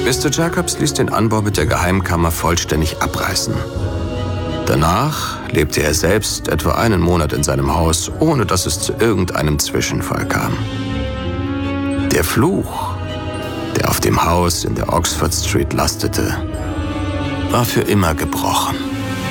Mr. Jacobs ließ den Anbau mit der Geheimkammer vollständig abreißen. Danach lebte er selbst etwa einen Monat in seinem Haus, ohne dass es zu irgendeinem Zwischenfall kam. Der Fluch, der auf dem Haus in der Oxford Street lastete, war für immer gebrochen.